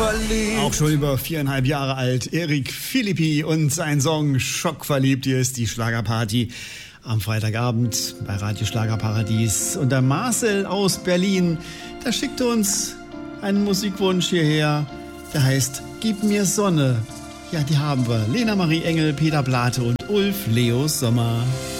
verliebt. Auch schon über 4,5 Jahre alt. Erik Philippi und sein Song Schockverliebt. Hier ist die Schlagerparty am Freitagabend bei Radio Schlagerparadies. Und der Marcel aus Berlin, der schickt uns einen Musikwunsch hierher. Der heißt Gib mir Sonne. Ja, die haben wir. Lena Marie Engel, Peter Blate und Ulf Leo Sommer.